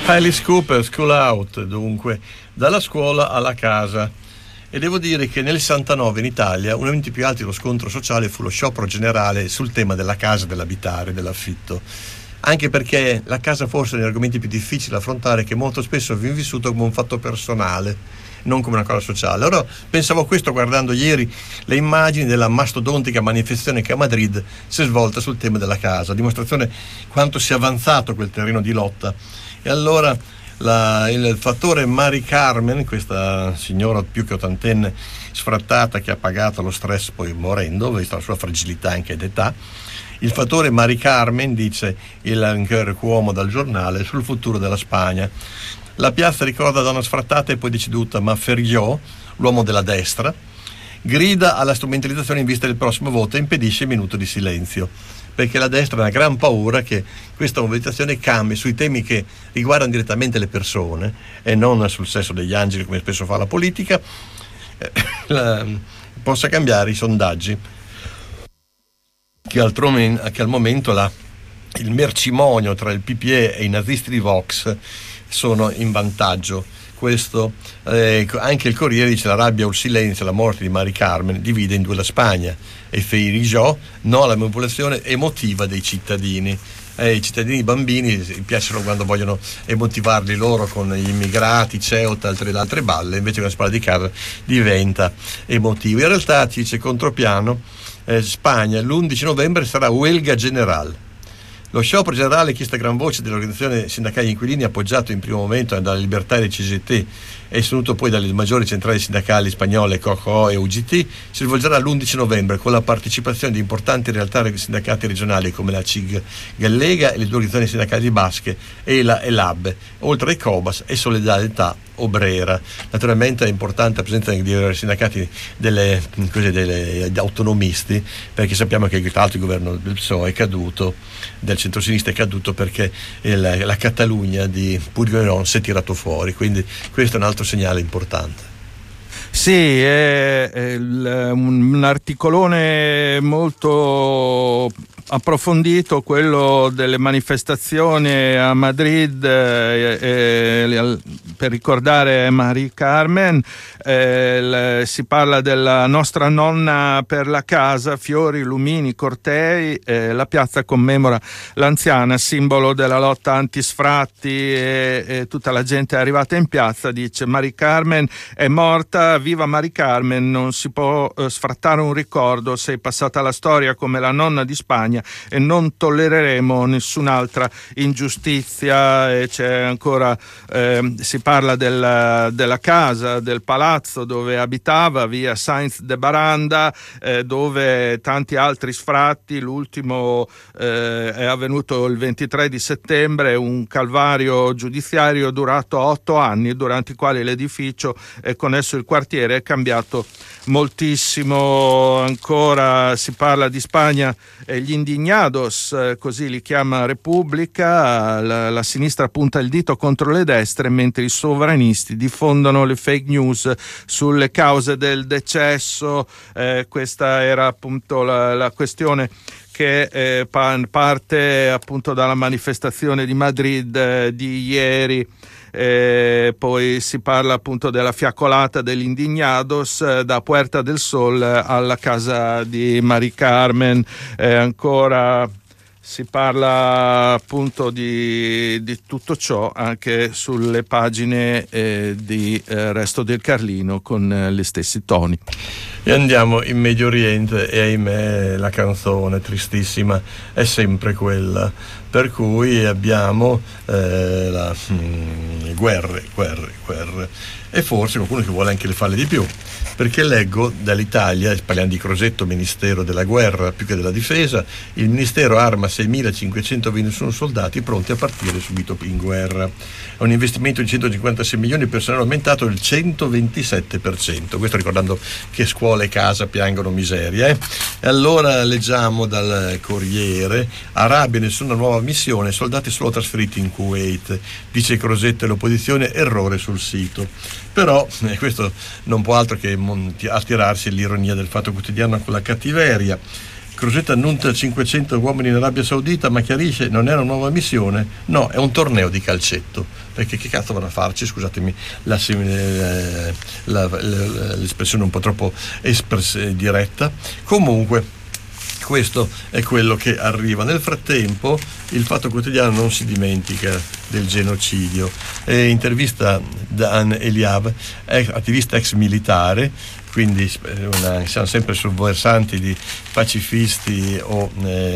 Alice Cooper, School Out, dunque, dalla scuola alla casa. E devo dire che nel 69 in Italia uno dei momenti più alti dello scontro sociale fu lo sciopero generale sul tema della casa, dell'abitare, dell'affitto. Anche perché la casa forse è uno degli argomenti più difficili da affrontare, che molto spesso viene vissuto come un fatto personale, non come una cosa sociale. Allora pensavo a questo guardando ieri le immagini della mastodontica manifestazione che a Madrid si è svolta sul tema della casa, dimostrazione quanto sia avanzato quel terreno di lotta. E allora il fattore Mari Carmen, questa signora più che ottantenne sfrattata che ha pagato lo stress poi morendo, vista la sua fragilità anche d'età, il fattore Mari Carmen, dice il uomo dal giornale, sul futuro della Spagna. La piazza ricorda donna sfrattata e poi deceduta, ma Ferió, l'uomo della destra, grida alla strumentalizzazione in vista del prossimo voto e impedisce il minuto di silenzio, perché la destra ha una gran paura che questa mobilitazione cambi sui temi che riguardano direttamente le persone e non sul sesso degli angeli come spesso fa la politica, possa cambiare i sondaggi che al momento il mercimonio tra il PPE e i nazisti di Vox sono in vantaggio. Questo anche il Corriere dice: la rabbia o il silenzio, la morte di Mari Carmen divide in due la Spagna, e Feirijó no alla manipolazione emotiva dei cittadini. I cittadini bambini piacciono quando vogliono emotivarli loro con gli immigrati, Ceuta, altre balle, invece quando si parla di casa diventa emotivo. In realtà, ci dice contropiano, Spagna l'11 novembre sarà huelga general. Lo sciopero generale chiesto a gran voce dell'organizzazione sindacale inquilini, appoggiato in primo momento dalla Libertà e CGT e sostenuto poi dalle maggiori centrali sindacali spagnole COCO e UGT, si svolgerà l'11 novembre con la partecipazione di importanti realtà sindacati regionali come la CIG Gallega e le due organizzazioni sindacali basche, ELA e LAB, oltre ai COBAS e Solidarietà Obrera. Naturalmente è importante la presenza dei sindacati degli autonomisti, perché sappiamo che tra l'altro il governo del PSOE è caduto, del centrosinistra è caduto perché la Catalogna di Puigdemont si è tirato fuori, quindi questo è un altro segnale importante. Sì, è un articolone molto approfondito, quello delle manifestazioni a Madrid per ricordare Mari Carmen. Si parla della nostra nonna per la casa, fiori, lumini, cortei. La piazza commemora l'anziana, simbolo della lotta antisfratti, e tutta la gente è arrivata in piazza, dice: Mari Carmen è morta, viva Mari Carmen, non si può sfrattare un ricordo, sei passata alla storia come la nonna di Spagna e non tollereremo nessun'altra ingiustizia. E c'è ancora, si parla della casa, del palazzo dove abitava, via Sáenz de Baranda, dove tanti altri sfratti. L'ultimo è avvenuto il 23 di settembre, un calvario giudiziario durato 8 anni, durante i quali l'edificio e con esso il quartiere è cambiato moltissimo. Ancora si parla di Spagna e gli indignados, così li chiama Repubblica. La sinistra punta il dito contro le destre mentre i sovranisti diffondono le fake news sulle cause del decesso. Questa era appunto la questione che parte appunto dalla manifestazione di Madrid di ieri. Poi si parla appunto della fiaccolata degli indignados da Puerta del Sol alla casa di Mari Carmen. Ancora si parla appunto di tutto ciò anche sulle pagine di Resto del Carlino con gli stessi toni. E andiamo in Medio Oriente e ahimè la canzone tristissima è sempre quella, per cui abbiamo guerre e forse qualcuno che vuole anche farle di più, perché leggo dall'Italia, parliamo di Crosetto, Ministero della Guerra più che della Difesa, il Ministero arma 6.521 soldati pronti a partire subito in guerra. È un investimento di 156 milioni, il personale aumentato del 127%, questo ricordando che scuola e casa piangono miseria. E allora leggiamo dal Corriere: Arabia, nessuna nuova missione, soldati solo trasferiti in Kuwait, dice Crosetto e l'opposizione, errore sul sito. Però questo non può altro che attirarsi l'ironia del Fatto Quotidiano con la cattiveria. Crocetta annuncia 500 uomini in Arabia Saudita, ma chiarisce non è una nuova missione, no, è un torneo di calcetto. Perché che cazzo vanno a farci? Scusatemi l'espressione un po' troppo diretta. Comunque questo è quello che arriva. Nel frattempo il Fatto Quotidiano non si dimentica del genocidio. Intervista Dan Eliav, attivista ex militare, quindi siamo sempre sul versanti di pacifisti o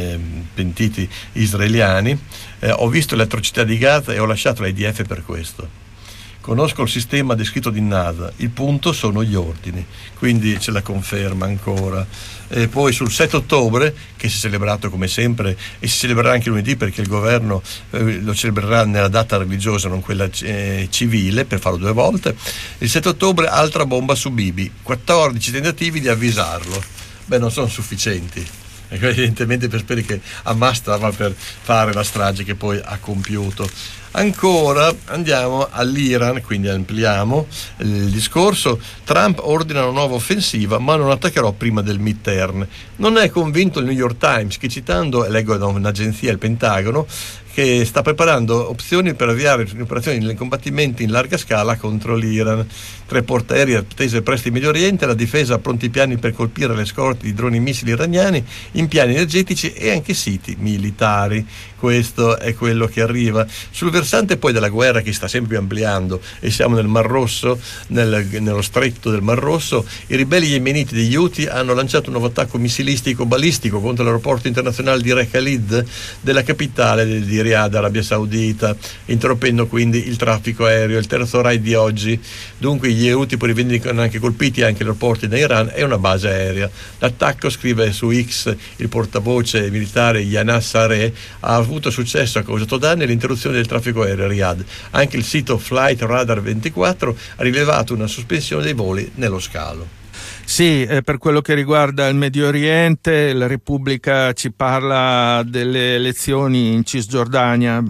pentiti israeliani. Ho visto le atrocità di Gaza e ho lasciato l'IDF per questo. Conosco il sistema descritto di NASA, il punto sono gli ordini, quindi ce la conferma ancora. E poi sul 7 ottobre, che si è celebrato come sempre e si celebrerà anche lunedì perché il governo lo celebrerà nella data religiosa, non quella civile, per farlo 2 volte, il 7 ottobre altra bomba su Bibi, 14 tentativi di avvisarlo. Non sono sufficienti. Evidentemente per sapere che Hamas stava per fare la strage che poi ha compiuto. Ancora andiamo all'Iran, quindi ampliamo il discorso. Trump ordina una nuova offensiva, ma non attaccherò prima del midterm. Non è convinto il New York Times, che citando, leggo da un'agenzia, il Pentagono, che sta preparando opzioni per avviare operazioni di combattimenti in larga scala contro l'Iran. 3 portaerei attese presso il Medio Oriente, la difesa ha pronti piani per colpire le scorte di droni missili iraniani, impianti energetici e anche siti militari. Questo è quello che arriva. Sul versante poi della guerra che sta sempre più ampliando e siamo nel Mar Rosso, nello stretto del Mar Rosso, i ribelli yemeniti degli Houthi hanno lanciato un nuovo attacco missilistico balistico contro l'aeroporto internazionale di Khalid della capitale di Riyadh, Arabia Saudita, interrompendo quindi il traffico aereo. Il terzo raid di oggi. Dunque gli Houthi poi rivendicano anche colpiti anche l'aeroporto in Iran e una base aerea. L'attacco, scrive su X il portavoce militare Yanas Sareh, ha avuto successo, ha causato danni e l'interruzione del traffico aereo a Riyadh. Anche il sito Flight Radar 24 ha rilevato una sospensione dei voli nello scalo. Sì, per quello che riguarda il Medio Oriente, la Repubblica ci parla delle elezioni in Cisgiordania,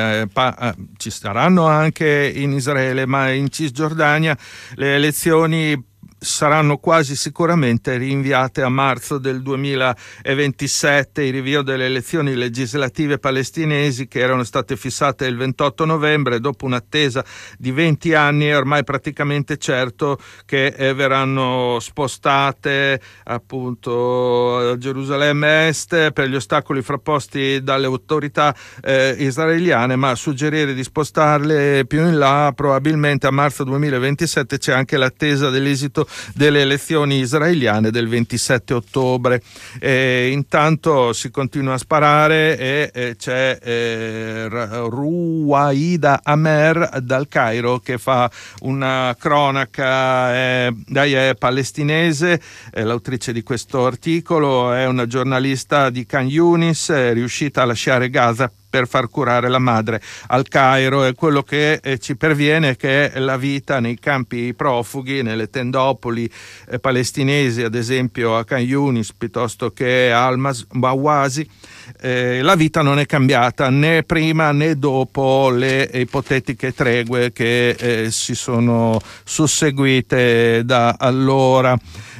ci saranno anche in Israele, ma in Cisgiordania le elezioni saranno quasi sicuramente rinviate a marzo del 2027. Il rinvio delle elezioni legislative palestinesi, che erano state fissate il 28 novembre, dopo un'attesa di 20 anni, è ormai praticamente certo che verranno spostate appunto a Gerusalemme Est per gli ostacoli frapposti dalle autorità israeliane, ma suggerire di spostarle più in là, probabilmente a marzo 2027. C'è anche l'attesa dell'esito delle elezioni israeliane del 27 ottobre. Intanto si continua a sparare e c'è Ruwaida Amer dal Cairo che fa una cronaca. Lei è palestinese, è l'autrice di questo articolo, è una giornalista di Khan Yunis, è riuscita a lasciare Gaza per far curare la madre al Cairo, e quello che ci perviene è che la vita nei campi profughi, nelle tendopoli palestinesi, ad esempio a Khan Yunis piuttosto che a Al-Mawasi, la vita non è cambiata né prima né dopo le ipotetiche tregue che si sono susseguite da allora.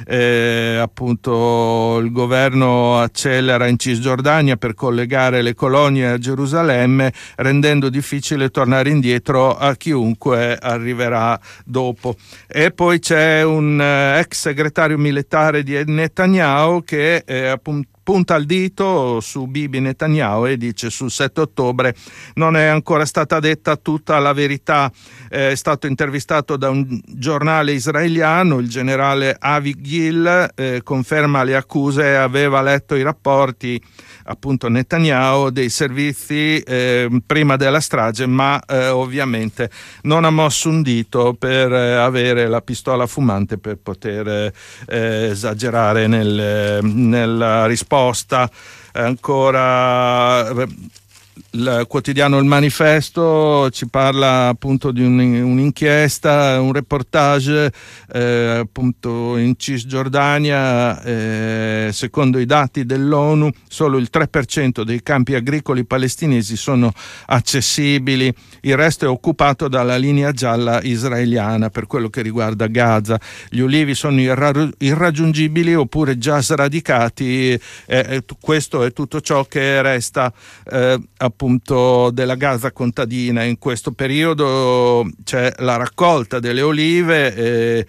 Appunto il governo accelera in Cisgiordania per collegare le colonie a Gerusalemme, rendendo difficile tornare indietro a chiunque arriverà dopo. E poi c'è un ex segretario militare di Netanyahu che punta il dito su Bibi Netanyahu e dice: sul 7 ottobre non è ancora stata detta tutta la verità. È stato intervistato da un giornale israeliano, il generale Avi Gil conferma le accuse e aveva letto i rapporti, appunto Netanyahu, dei servizi prima della strage, ma ovviamente non ha mosso un dito per avere la pistola fumante per poter esagerare nella risposta. Ancora il quotidiano Il Manifesto ci parla appunto di un'inchiesta, un reportage appunto in Cisgiordania. Secondo i dati dell'ONU solo il 3% dei campi agricoli palestinesi sono accessibili, il resto è occupato dalla linea gialla israeliana. Per quello che riguarda Gaza, gli ulivi sono irraggiungibili oppure già sradicati. Questo è tutto ciò che resta appunto della Gaza contadina. In questo periodo c'è la raccolta delle olive,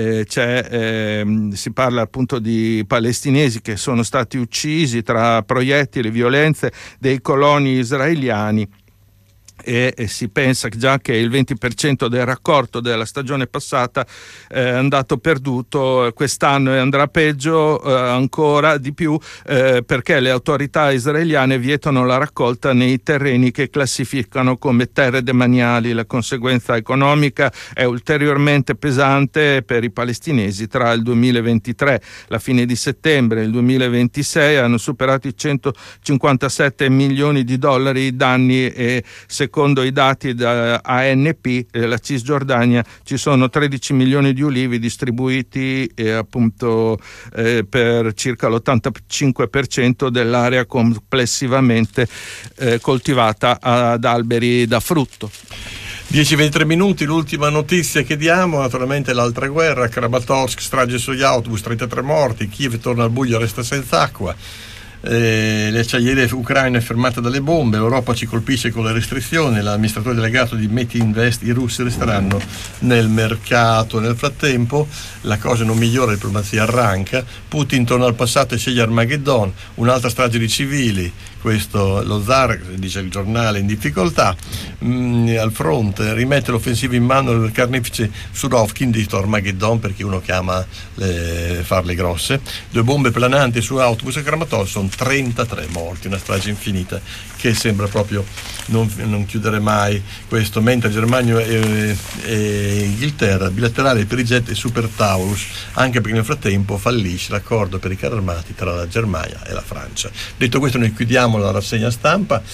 si parla appunto di palestinesi che sono stati uccisi tra proiettili e violenze dei coloni israeliani. E si pensa già che il 20% del raccolto della stagione passata è andato perduto quest'anno, e andrà peggio ancora di più, perché le autorità israeliane vietano la raccolta nei terreni che classificano come terre demaniali. La conseguenza economica è ulteriormente pesante per i palestinesi. Tra il 2023, la fine di settembre, e il 2026 hanno superato i $157 milioni di danni, e secondo i dati da ANP, la Cisgiordania, ci sono 13 milioni di ulivi distribuiti appunto per circa l'85% dell'area complessivamente coltivata ad alberi da frutto. 10-23 minuti, l'ultima notizia che diamo, naturalmente l'altra guerra, Kramatorsk, strage sugli autobus, 33 morti, Kiev torna al buio, resta senza acqua. Le acciaierie ucraine fermate dalle bombe, l'Europa ci colpisce con le restrizioni, l'amministratore delegato di Metinvest, i russi resteranno nel mercato. Nel frattempo la cosa non migliora, la diplomazia arranca, Putin torna al passato e sceglie Armageddon, un'altra strage di civili, questo lo zar, dice il giornale, in difficoltà. Al fronte rimette l'offensiva in mano del carnefice Surovkin, detto Armageddon perché uno chiama farle grosse. 2 bombe plananti su autobus a Kramatorsk, sono 33 morti, una strage infinita che sembra proprio non chiudere mai questo, mentre Germania e Inghilterra bilaterale per i jet e Super Taurus, anche perché nel frattempo fallisce l'accordo per i carri armati tra la Germania e la Francia. Detto questo, noi chiudiamo la rassegna stampa,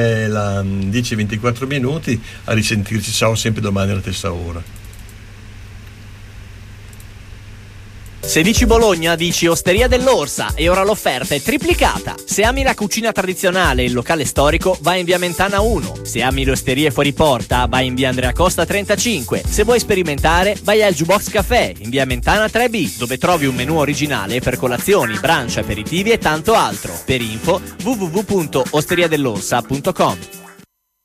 10-24 minuti, a risentirci, ciao, sempre domani alla stessa ora. Se dici Bologna, dici Osteria dell'Orsa, e ora l'offerta è triplicata. Se ami la cucina tradizionale e il locale storico, vai in via Mentana 1. Se ami le osterie fuori porta, vai in via Andrea Costa 35. Se vuoi sperimentare, vai al Jukebox Café in via Mentana 3B, dove trovi un menù originale per colazioni, brunch, aperitivi e tanto altro. Per info www.osteriadell'orsa.com.